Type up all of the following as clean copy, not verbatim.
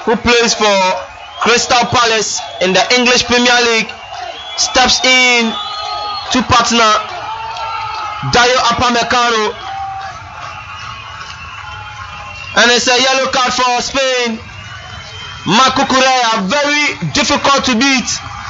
who plays for Crystal Palace in the English Premier League, steps in to partner Dayo Upamecano, and it's a yellow card for Spain. Marc Cucurella, very difficult to beat.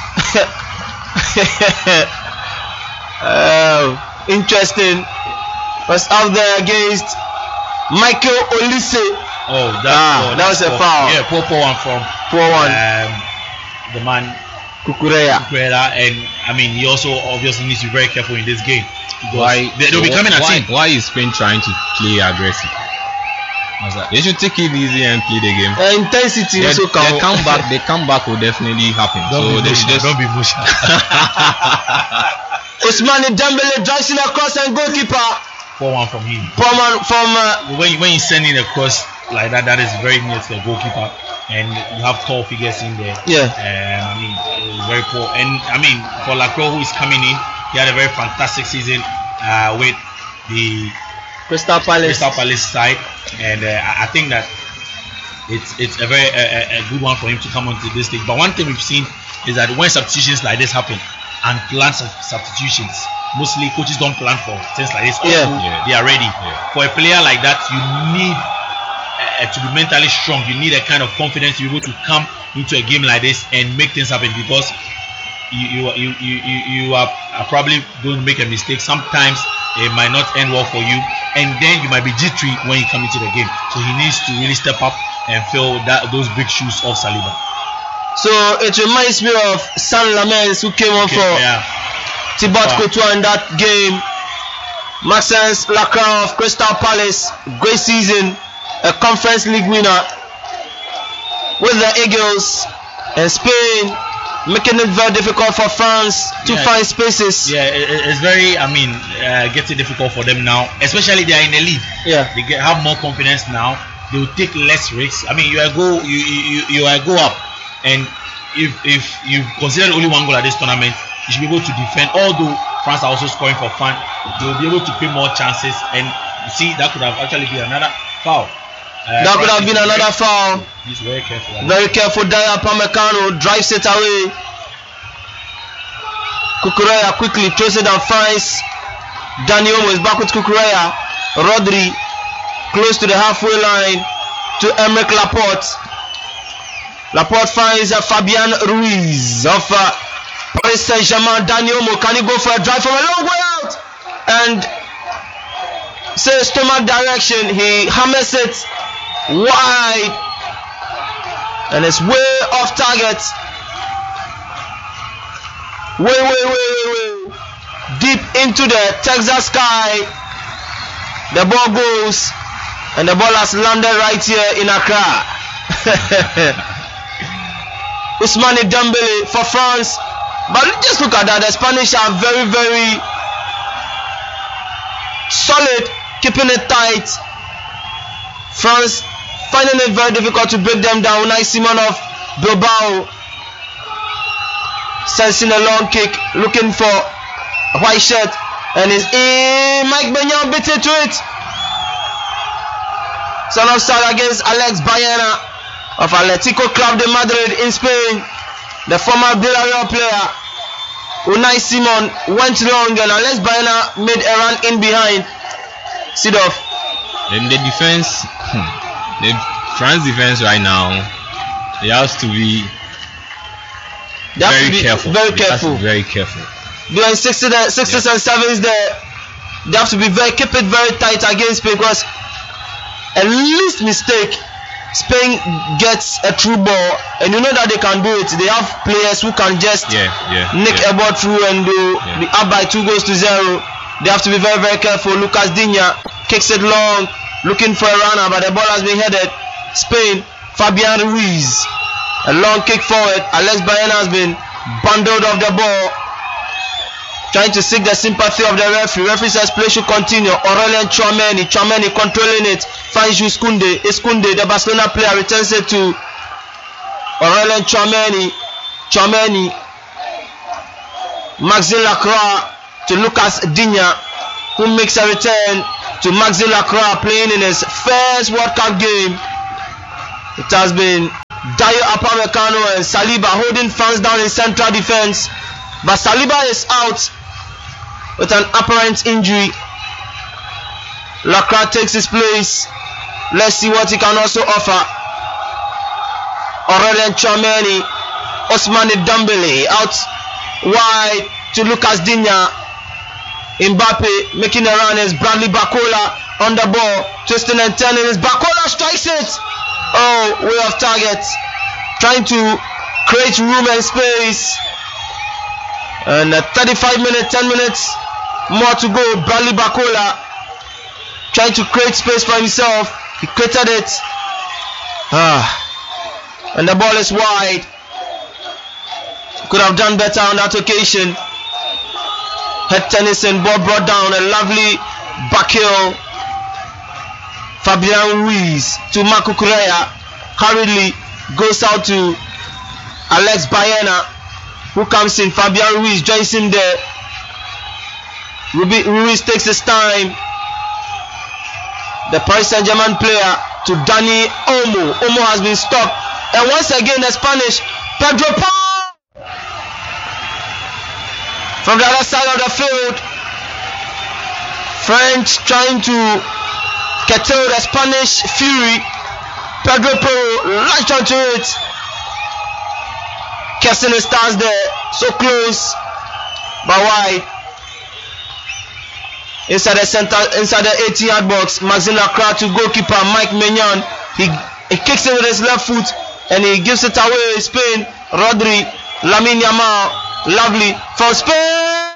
Interesting. Was out there against Michael Olise. That was a foul. Yeah, poor one from 4-1. The man Cucurella. And I mean, he also obviously needs to be very careful in this game. They'll be coming at him. Why is Spain trying to play aggressive? They should take it easy and play the game. Intensity also the comeback will definitely happen. Don't be emotional. Ousmane Dembele drives in across and goalkeeper. 4-1 from him. When you send in a cross like that, that is very near to the goalkeeper, and you have tall figures in there. Yeah. I mean, it was very poor. And I mean, for Lacroix, who is coming in, he had a very fantastic season with the Crystal Palace side, and I think that it's a very a good one for him to come onto this stage. But one thing we've seen is that when substitutions like this happen, and plans of substitutions, mostly coaches don't plan for things like this. They are ready. For a player like that, you need to be mentally strong. You need a kind of confidence to be able to come into a game like this and make things happen, because you are probably going to make a mistake. Sometimes it might not end well for you, and then you might be jittery when you come into the game. So he needs to really step up and fill those big shoes of Saliba. So it reminds me of San Lamens, who came on for Thibaut Courtois in that game. Maxence Lacroix of Crystal Palace, great season, a Conference League winner with the Eagles, and Spain making it very difficult for France to find spaces. Yeah, it's very, gets it difficult for them now, especially they are in the lead. Yeah, they have more confidence now. They will take less risks. I mean, you are go up, and if you've considered only one goal at this tournament, you should be able to defend. Although France are also scoring for fun, they will be able to create more chances. And you see, that could have actually been another foul. That could have been another foul. He's very careful. Very careful. Dayo Upamecano drives it away. Cucurella quickly throws it and finds Dani Olmo. Is back with Cucurella. Rodri close to the halfway line to Aymeric Laporte. Laporte finds Fabian Ruiz of Paris Saint-Germain. Dani Olmo, can he go for a drive from a long way out? And says stomach direction. He hammers it wide, and it's way off target. Way deep into the Texas sky. The ball goes, and the ball has landed right here in Accra. Ousmane Dembele for France. But just look at that. The Spanish are very, very solid, keeping it tight. France finding it very difficult to break them down. Unai Simon of Bilbao sensing a long kick, looking for a white shirt, and is in. Mike Maignan beat it to it. Son of Sal against Alex Baena of Atletico Club de Madrid in Spain. The former Villarreal player Unai Simon went long, and Alex Baena made a run in behind. Sidoff. Then the defense, the France defense right now, they have to be very careful. Very careful. Doing 60s and 70s there, they have to be keep it very tight against Spain, because at least mistake, Spain gets a through ball, and you know that they can do it. They have players who can just nick a ball through and be up by 2-0. They have to be very, very careful. Lucas Digne kicks it long, looking for a runner, but the ball has been headed. Spain, Fabian Ruiz, a long kick forward. Alex Baena has been bundled off the ball, trying to seek the sympathy of the referee. Referee says play should continue. Aurelien Tchouameni controlling it, finds Jules Koundé. Koundé, the Barcelona player, returns it to Aurelien Tchouameni. Maxime Lacroix to Lucas Digne, who makes a return to Maxime Lacroix, playing in his first World Cup game. It has been Dayo Upamecano and Saliba holding fans down in central defense, but Saliba is out with an apparent injury. Lacroix takes his place. Let's see what he can also offer. Aurelien Tchouameni, Ousmane Dembele out wide to Lucas Digne. Mbappe making a run as Bradley Barcola on the ball, twisting and turning. His Barcola strikes it. Oh, way off target. Trying to create room and space. And 35 minutes, 10 minutes more to go. Bradley Barcola trying to create space for himself. He created it. And the ball is wide. Could have done better on that occasion. Head Tennyson, ball brought down. A lovely back heel. Fabian Ruiz to Marco Correa. Hurriedly goes out to Alex Baena, who comes in. Fabian Ruiz joins him there. Ruiz takes his time. The Paris Saint-Germain player to Dani Olmo. Olmo has been stopped. And once again the Spanish, Pedro Paul from the other side of the field. French trying to curtail the Spanish fury. Pedro Paul latched onto it. Kessler stands there, so close, but wide. Inside the center, inside the 18-yard box, Maxime Lacroix to goalkeeper Mike Maignan. He kicks it with his left foot and he gives it away. Spain, Rodri, Lamine Yamal, lovely for Spain.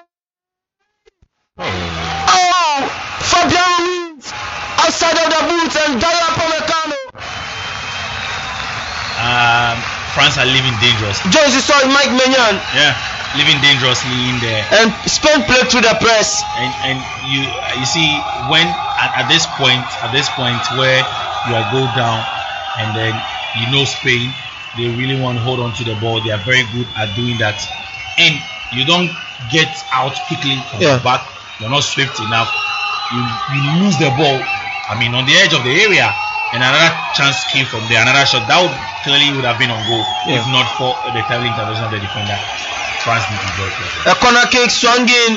Oh, Fabian Ruiz outside of the boots and Dayo Upamecano. France are living dangerous. Jones, you saw Mike Maignan. Yeah, living dangerously in there. And Spain played through the press. And you see when at this point where you are go down, and then Spain, they really want to hold on to the ball. They are very good at doing that, and you don't get out quickly from the back. You're not swift enough. You lose the ball. I mean, on the edge of the area, and another chance came from there. Another shot that would have been on goal if not for the timely intervention of the defender. France need to go. A corner kick swung in,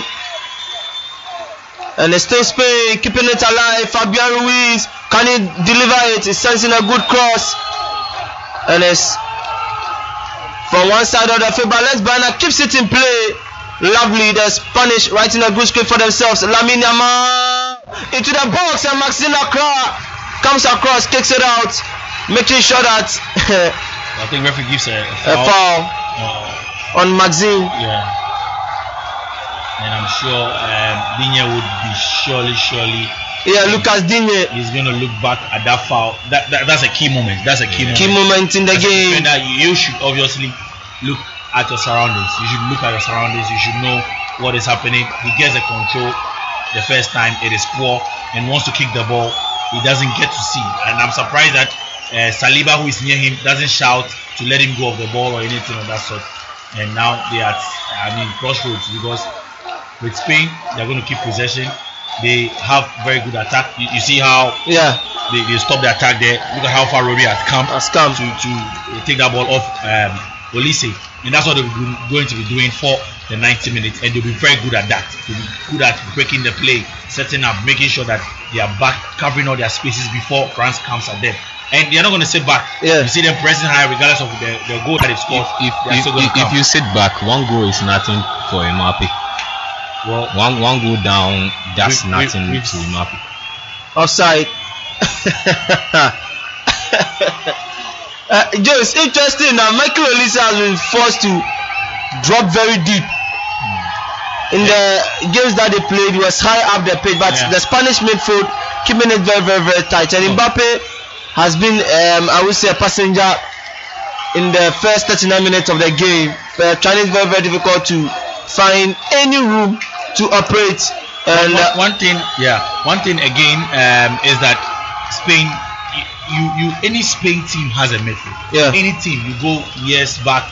and it's still Spain keeping it alive. Fabian Ruiz, can he deliver it? He's sensing a good cross, and it's from one side of the field. But Alex Baena keeps it in play. Lovely, the Spanish writing a good script for themselves. Lamine Yamal into the box, and Maxime Lacroix comes across, kicks it out, making sure that I think referee gives a foul on Maxime. Yeah, and I'm sure Digne would be surely. Yeah, Lucas Digne. He's going to look back at that foul. That's a key moment. That's a key moment in the game. You should obviously look at your surroundings. You should look at your surroundings. You should know what is happening. He gets the control the first time. It is poor and wants to kick the ball. He doesn't get to see. And I'm surprised that Saliba, who is near him, doesn't shout to let him go of the ball or anything of that sort. And now they are crossroads, because with Spain, they're going to keep possession. They have very good attack. You see how they stop the attack there. Look at how far Rodri has come to take that ball off Olise. And that's what they're going to be doing for the 90 minutes. And they'll be very good at that. They'll be good at breaking the play, setting up, making sure that they are back, covering all their spaces before France comes at them. And they're not going to sit back. You see them pressing high regardless of the goal that they've scored. If you sit back, one goal is nothing for Mbappe. Well, one goal down, that's nothing to Mbappe. Offside. Joe, it's interesting that Michael Olise has been forced to drop very deep. In the games that they played, he was high up the pitch, but the Spanish midfield keeping it very, very, very tight. And Mbappe has been, I would say, a passenger in the first 39 minutes of the game. Trying it very, very difficult to find any room to operate. And one thing again is that Spain, any Spain team has a midfield. Any team, you go years back.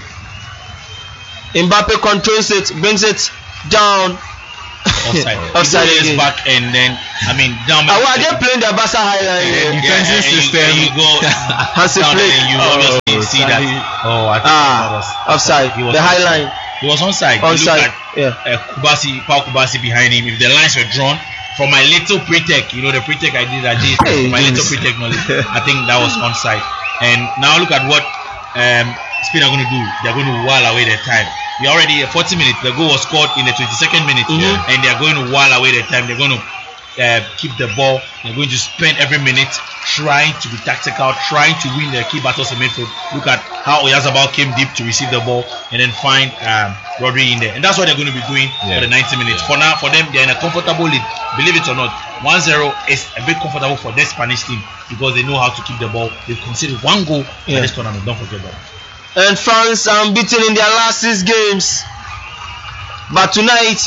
Mbappe controls it, brings it down. Offside years back, and then down. Are they playing the Barca highline defensive system? You go has to play. You obviously see that. Oh, I think offside. He was the high line. He was onside. Onside. Paul Kubasi behind him. If the lines were drawn, from my little pre-tech, the pre-tech I did at my little pre-tech knowledge, I think that was onside. And now look at what Spain are going to do. They're going to while away their time. We are already at 40 minutes. The goal was scored in the 22nd minute, and they are going to while away their time. They're going to keep the ball. They're going to spend every minute trying to be tactical, trying to win their key battles in midfield. Look at how Oyarzabal came deep to receive the ball and then find Rodri in there. And that's what they're going to be doing for the 90 minutes. For now, for them, they're in a comfortable lead. Believe it or not, 1-0 is a bit comfortable for this Spanish team because they know how to keep the ball. They've conceded 1 goal in this tournament. Don't forget that. And France are unbeaten in their last 6 games. But tonight,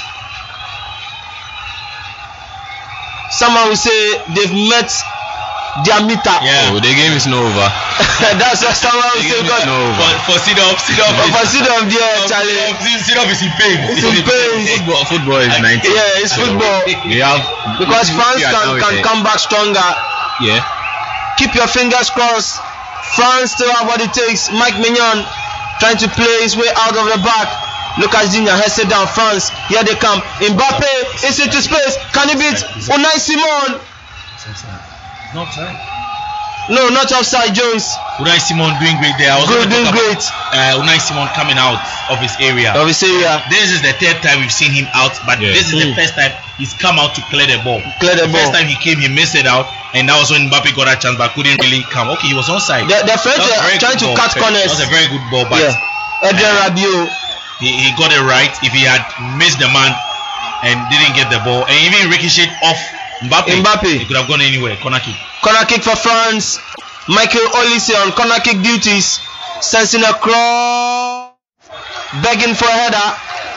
someone will say they've met their meter. Yeah, the game is not over. That's what someone will say. For Sidorf, Charlie. Sidorf is in pain. It's in pain. Football is 90. Yeah, it's football. Because France can come back stronger. Yeah. Keep your fingers crossed. France still have what it takes. Mike Mignon trying to play his way out of the back. Lucas Digne has set down France. Here they come. Mbappe is into space. Can he beat Unai Simon? Not offside. No, not offside, Jones. Unai Simon doing great there. Doing great. Unai Simon coming out of his area. This is the 3rd time we've seen him out, but this is the first time he's come out to clear the ball. First time he came, he missed it out, and that was when Mbappe got a chance, but couldn't really come. Okay, he was onside. The French are trying to cut corners. That was a very good ball, but Adrien Rabiot. He got it right. If he had missed the man and didn't get the ball, and even ricocheted off Mbappe, he could have gone anywhere. Corner kick. Corner kick for France. Michael Olise on corner kick duties. Sensing a cross. Begging for a header.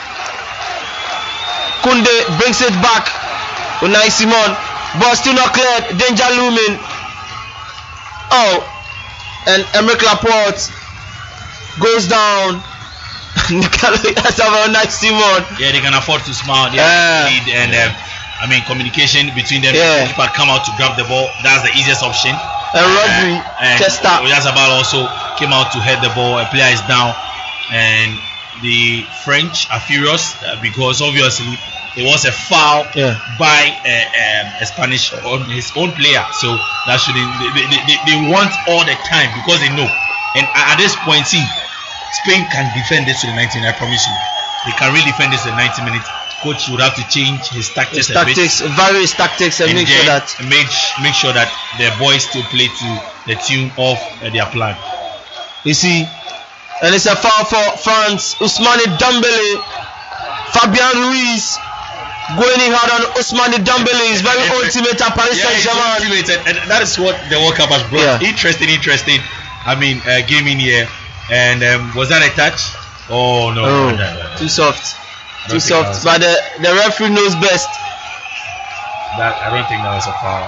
Kunde brings it back. Unai Simon. Ball still not cleared. Danger looming. Oh. And Emerick Laporte goes down. That's a nice Simon. Yeah, they can afford to smile. They have lead and communication between them. The keeper come out to grab the ball. That's the easiest option. And Rodri, Chester. Oyarzabal also came out to head the ball. A player is down, and the French are furious because obviously it was a foul by a Spanish on his own player. So that shouldn't. They want all the time because they know. And at this point, see, Spain can defend this to the 90 minutes. I promise you, they can really defend this to the 90 minutes. Coach would have to change his tactics, various tactics, and make sure that their boys still play to the tune of their plan. You see, and it's a foul for France. Ousmane Dembele, Fabian Ruiz going in hard on Ousmane Dembele is very ultimate at Paris Saint-Germain. And that is what the World Cup has brought. Interesting. Game in here. And was that a touch? Oh no, too soft. But the referee knows best. I don't think that was a foul.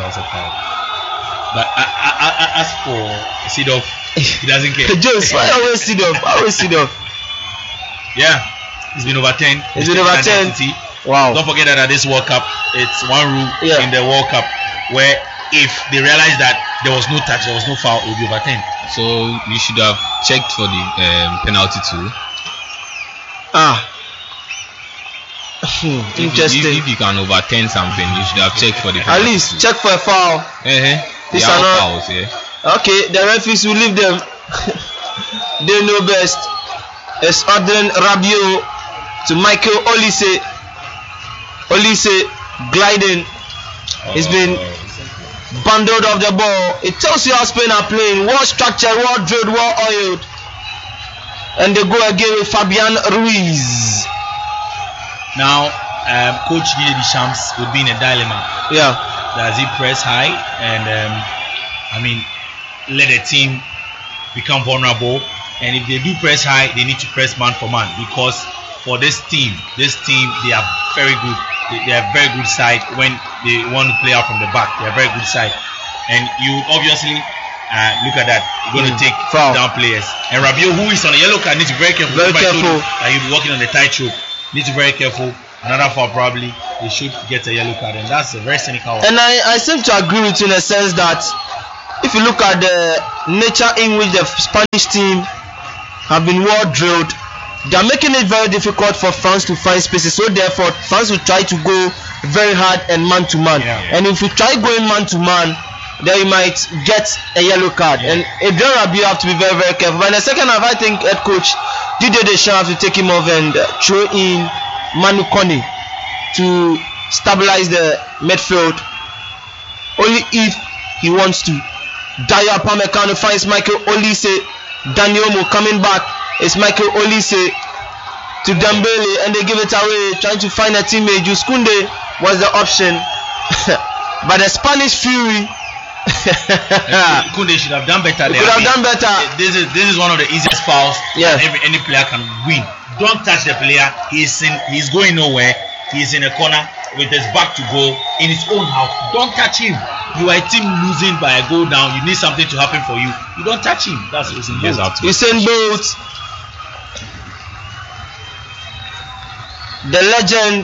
But as for Sidorf, he doesn't care. Jones, why always Sidorf? Yeah, it's been over 10. It's been over 10. Wow. Don't forget that at this World Cup, it's one rule in the World Cup where if they realize that there was no touch, there was no foul, it will be over 10. So you should have checked for the penalty too. Interesting. If you can overturn something, you should have checked for the penalty. At least check for a foul. These are not fouls, Okay, the referees will leave them. They know best. It's Adrien Rabiot to Michael Olise. Olise gliding. He's been bundled off the ball. It tells you how Spain are playing. Well structured, well drilled, well oiled. And they go again with Fabian Ruiz. Now, Coach Didier Deschamps would be in a dilemma. Does he press high and let the team become vulnerable? And if they do press high, they need to press man for man, because for this team, they are very good. They are very good side when they want to play out from the back. They are very good side, and you obviously look at that. You're going to take down players. And Rabiot, who is on a yellow card, needs to be very careful. Very careful. He'll be walking on the tightrope. Needs to be very careful. Another foul probably. They should get a yellow card, and that's a very cynical one. And I seem to agree with you in the sense that if you look at the nature in which the Spanish team have been well drilled, they are making it very difficult for France to find spaces. So therefore, France will try to go very hard and man to man. And if you try going man to man, then you might get a yellow card. And Adrien Rabiot have to be very, very careful. But in the second half, I think head coach Didier Deschamps have to take him off and throw in Manu Kone to stabilize the midfield. Only if he wants to. Dayo Upamecano finds Michael Olise. Dani Olmo coming back. It's Michael Olise to Dembele, and they give it away, trying to find a teammate. Jules Koundé was the option, but the Spanish fury. Koundé should have done better. Could have done better. This is one of the easiest fouls that any player can win. Don't touch the player. He's going nowhere. He's in a corner with his back to goal in his own house. Don't touch him. You are a team losing by a goal down. You need something to happen for you. You don't touch him. That's Usain Bolt. Usain Bolt, the legend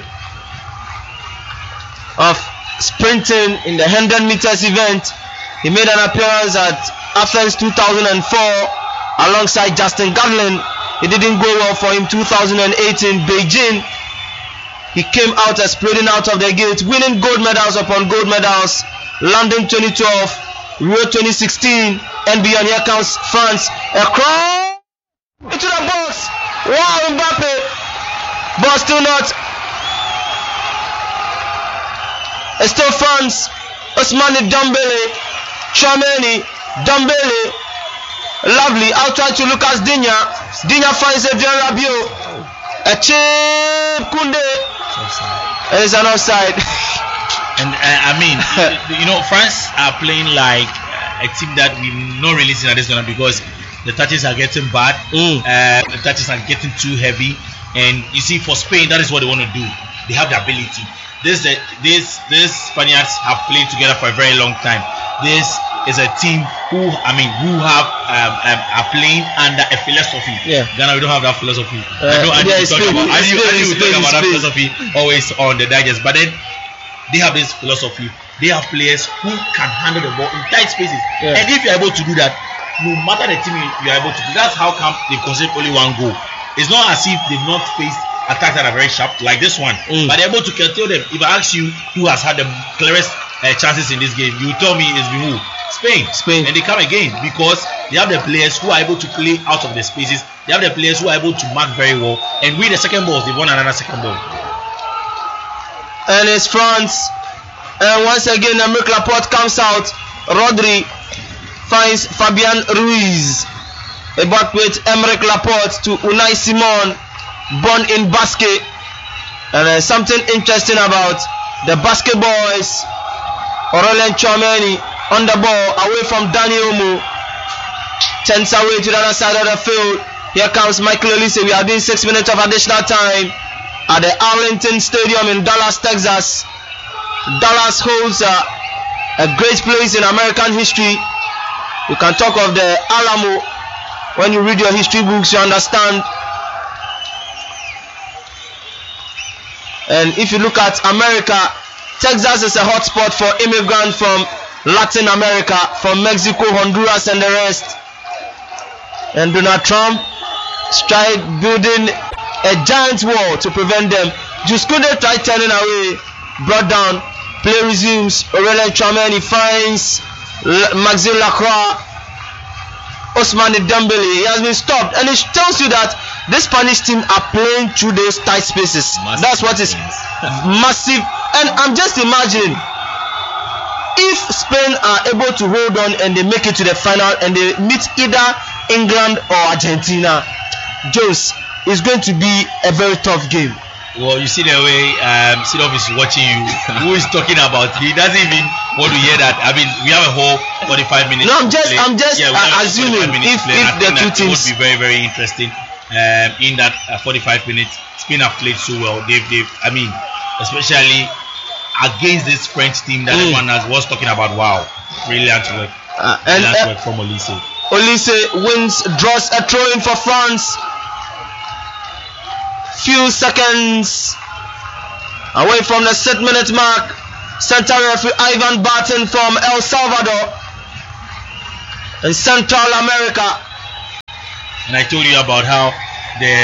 of sprinting in the 100 meters event. He made an appearance at Athens 2004 alongside Justin Gatlin. It didn't go well for him. 2018 Beijing, he came out exploding out of the gate, winning gold medals upon gold medals. London 2012, Rio 2016, and beyond. Here comes France. A cross into the box. Wow, Mbappe, but still not. It's still France. Ousmane Dembele, Tchouaméni, Dembele, lovely. Outside to Lucas Digne. Digne finds Adrien Rabiot. A chip, Koundé. And it's an offside. And I mean, France are playing like a team that we've not really seen at this moment because the touches are getting bad. The touches are getting too heavy. And you see, for Spain, that is what they want to do. They have the ability. These Spaniards have played together for a very long time. This is a team who are playing under a philosophy. Ghana, we don't have that philosophy. I know we talk about that philosophy always on the digest, but then they have this philosophy. They have players who can handle the ball in tight spaces. And if you're able to do that, no matter the team you're able to do, that's how come they concede only one goal. It's not as if they've not faced attacks that are very sharp like this one, but they're able to curtail them. If I ask you who has had the clearest chances in this game, you tell me it's been who? Spain. And they come again because they have the players who are able to play out of the spaces. They have the players who are able to mark very well and win the second balls. They won another second ball. And it's France. And once again, Aymeric Laporte comes out. Rodri finds Fabian Ruiz. A back with Aymeric Laporte to Unai Simon, born in Basque. And there's something interesting about the Basque boys. Aurelien Tchouaméni on the ball, away from Dani Olmo. Turns away to the other side of the field. Here comes Michael Olise. We are doing 6 minutes of additional time at the Arlington Stadium in Dallas, Texas. Dallas holds a great place in American history. You can talk of the Alamo. When you read your history books, you understand. And if you look at America, Texas is a hot spot for immigrants from Latin America, from Mexico, Honduras, and the rest. And Donald Trump tried building a giant wall to prevent them. Jules Koundé tried turning away, brought down. Play resumes. Aurelien Tchouaméni finds Maxime Lacroix. Ousmane Dembele, he has been stopped, and it tells you that this Spanish team are playing through those tight spaces. That's what is massive. And I'm just imagining if Spain are able to hold on and they make it to the final and they meet either England or Argentina, Jones, it's going to be a very tough game. Well, you see the way Sidov is watching you. Who is talking about? He doesn't even want to hear that. I mean, we have a whole 45 minutes. No, I'm just assuming if the two teams would be very, very interesting. In that 45 minutes, Spain have played so well. They've I mean, especially against this French team that everyone was talking about. Wow, brilliant work. Brilliant work from Olise. Olise draws a throw in for France. Few seconds away from the 7-minute mark. Center referee Ivan Barton from El Salvador. in Central America. And I told you about how the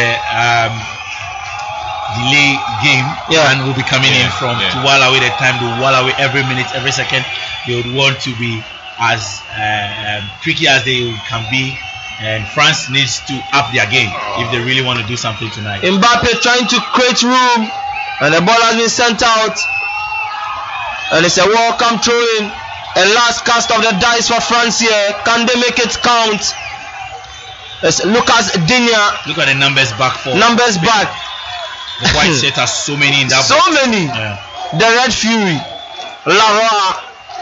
delay game and will be coming in from to while away the time, to while away every minute, every second. They would want to be as tricky as they can be, and France needs to up their game if they really want to do something tonight. Mbappe trying to create room, and the ball has been sent out, and it's a welcome throw in. A last cast of the dice for France here. Can they make it count? It's Lucas Digne. Look at the numbers back for back. The white set has so many in that. So many. Yeah. The Red Fury, Laroa.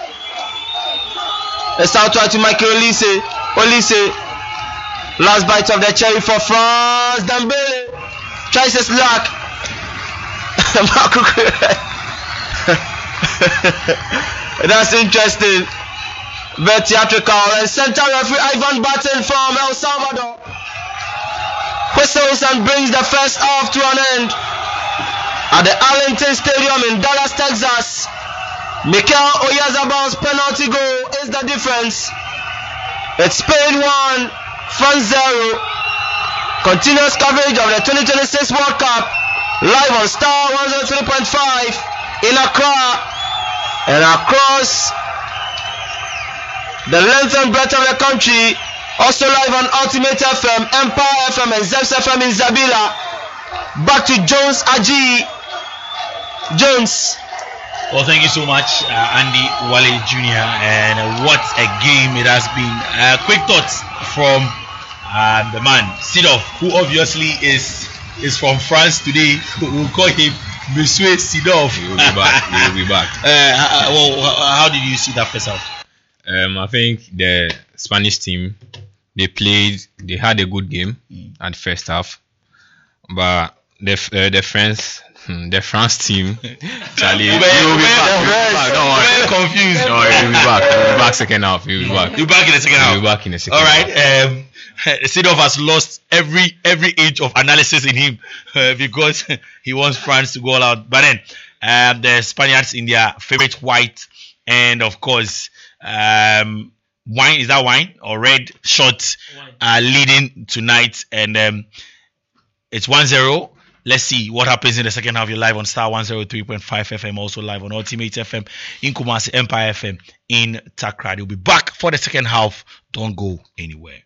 It's out to Michael Olise. Last bite of the cherry for France. Dembele tries his luck. That's interesting. Very theatrical. And center referee Ivan Batten from El Salvador whistles and brings the first half to an end at the Arlington Stadium in Dallas, Texas. Mikel Oyarzabal's penalty goal is the difference. It's Spain 1, France 0. Continuous coverage of the 2026 World Cup live on Star 103.5 in Accra and across the length and breadth of the country. Also live on Ultimate FM, Empire FM, and Zeps FM in Zabila. Back to Jones Aji. Jones. Well, thank you so much, Andy Wale Jr. And what a game it has been. Quick thoughts from the man Seedorf, who obviously is from France today. We'll call him Monsieur Seedorf. He will be back. How did you see that first half? I think the Spanish team, they had a good game at first half, but the France team, Charlie, you will be back. Don't worry. Very confused. No, he'll be back. He'll be back second half. He'll be back. You're back in the second half. He'll be back in the second half. All right. Seedorf has lost every inch of analysis in him because he wants France to go all out. But then the Spaniards in their favorite white and of course wine, is that wine or red shorts are leading tonight, and it's 1-0. Let's see what happens in the second half. You're live on Star 103.5 FM, also live on Ultimate FM in Kumasi, Empire FM in Takrady. We'll be back for the second half. Don't go anywhere.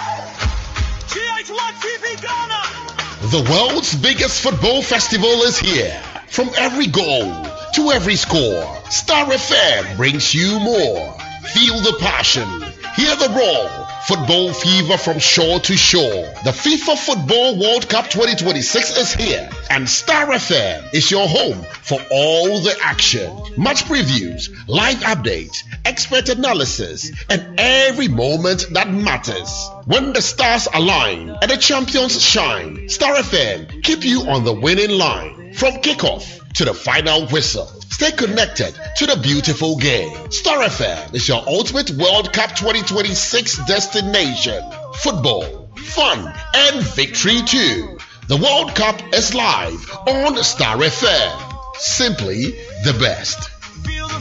The world's biggest football festival is here. From every goal to every score, Star FM brings you more. Feel the passion, hear the roar. Football fever from shore to shore. The FIFA Football World Cup 2026 is here, and Star FM is your home for all the action. Match previews, live updates, expert analysis, and every moment that matters. When the stars align and the champions shine, Star FM keep you on the winning line. From kickoff to the final whistle, stay connected to the beautiful game. Star FM is your ultimate World Cup 2026 destination. Football, fun, and victory too. The World Cup is live on Star FM. Simply the best.